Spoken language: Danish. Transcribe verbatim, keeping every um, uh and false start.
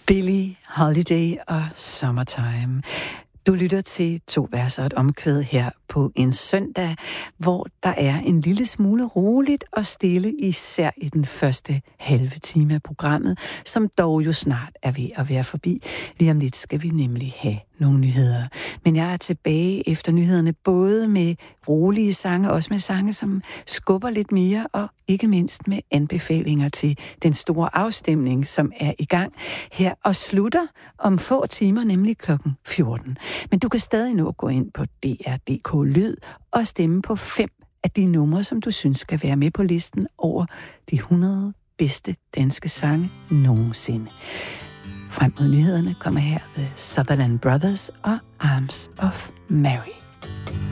Billie Holiday og Summertime. Du lytter til To vers og et omkvæd her på en søndag, hvor der er en lille smule roligt og stille, især i den første halve time af programmet, som dog jo snart er ved at være forbi. Lige om lidt skal vi nemlig have nogle nyheder. Men jeg er tilbage efter nyhederne, både med rolige sange, også med sange, som skubber lidt mere, og ikke mindst med anbefalinger til den store afstemning, som er i gang her og slutter om få timer, nemlig klokken fjorten. Men du kan stadig nå at gå ind på D R punktum D K Lyd og stemme på fem af de numre, som du synes skal være med på listen over de hundrede bedste danske sange nogensinde. Frem mod nyhederne kommer her The Sutherland Brothers og Arms of Mary.